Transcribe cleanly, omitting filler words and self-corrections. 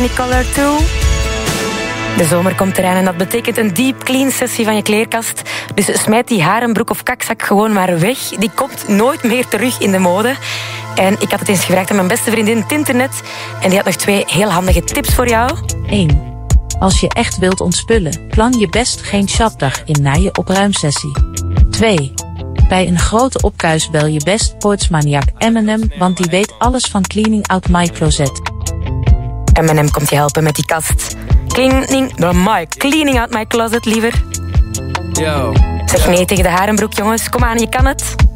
Color 2. De zomer komt eraan en dat betekent een deep clean sessie van je kleerkast. Dus smijt die harenbroek of kakzak gewoon maar weg. Die komt nooit meer terug in de mode. En ik had het eens gevraagd aan mijn beste vriendin Tinternet. En die had nog 2 heel handige tips voor jou. 1. Als je echt wilt ontspullen, plan je best geen shopdag in na je opruimsessie. 2. Bij een grote opkuis bel je best portsmaniak M&M, want die weet alles van cleaning out my closet. M&M komt je helpen met die kast. Cleaning out my closet, liever. Yo. Zeg nee tegen de harenbroek, jongens. Kom aan, je kan het.